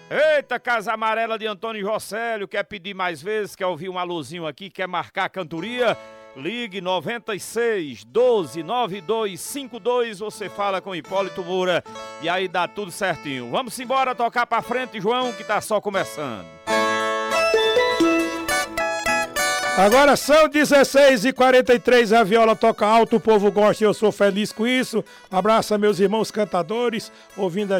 Eita, Casa Amarela de Antônio Jocélio, quer pedir mais vezes, quer ouvir um alôzinho aqui, quer marcar a cantoria? Ligue 96 12 9252, você fala com Hipólito Moura e aí dá tudo certinho. Vamos embora tocar pra frente, João, que tá só começando. Agora são 16h43, a viola toca alto, o povo gosta e eu sou feliz com isso. Abraço a meus irmãos cantadores, ouvindo a